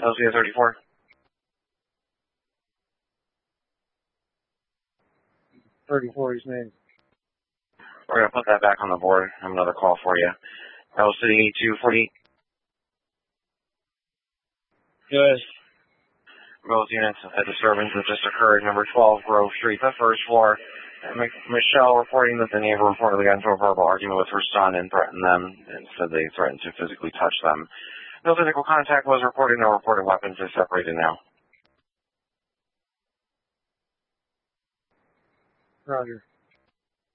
LCA 34. His name. We're going to put that back on the board. I have another call for you. LCA 248. Yes. Both units, a disturbance that just occurred, number 12 Grove Street, the first floor. Michelle reporting that the neighbor reportedly got into a verbal argument with her son and threatened them, and said they threatened to physically touch them. No physical contact was reported, no reported weapons. They're separated now. Roger.